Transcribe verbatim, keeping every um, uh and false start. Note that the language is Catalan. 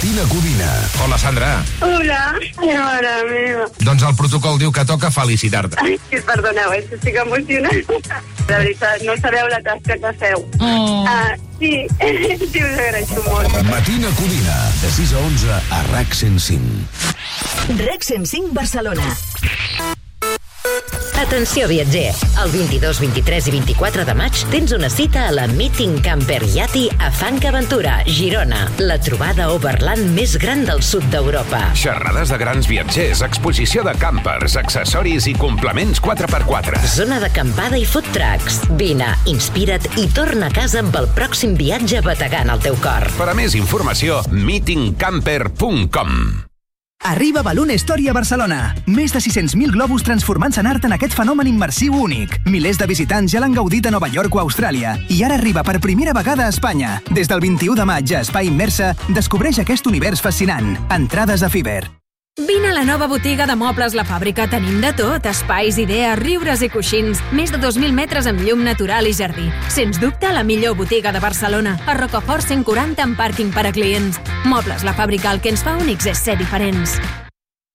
Matina Codina. Hola, Sandra. Hola, mare meva. Doncs el protocol diu que toca felicitar-te. Ai, perdoneu, eh, estic emocionada. De veritat, no sabeu la tasca que feu. Oh. Uh, sí, sí, us agraeixo molt. Matina Codina, de sis a onze a R A C cent cinc. R A C cent cinc Barcelona. Atenció viatger, el vint-i-dos, vint-i-tres i vint-i-quatre de maig tens una cita a la Meeting Camper Yati a Fuerteventura, Girona, la trobada overland més gran del sud d'Europa. Xerrades de grans viatgers, exposició de campers, accessoris i complements quatre per quatre. Zona d'acampada i food trucks. Vine, inspira't i torna a casa amb el pròxim viatge bategant al teu cor. Per a més informació, meeting camper punt com. Arriba Balloon Story a Barcelona. Més de sis-cents mil globus transformant-se en art en aquest fenomen immersiu únic. Milers de visitants ja l'han gaudit a Nova York o Austràlia. I ara arriba per primera vegada a Espanya. Des del vint-i-u de maig a Espai Immersa, descobreix aquest univers fascinant. Entrades a Fiverr. Vine a la nova botiga de Mobles La Fàbrica. Tenim de tot, espais, idees, riures i coixins. Més de dos mil metres amb llum natural i jardí. Sens dubte, la millor botiga de Barcelona. A Rocafort cent quaranta amb pàrquing per a clients. Mobles La Fàbrica, el que ens fa únics és ser diferents.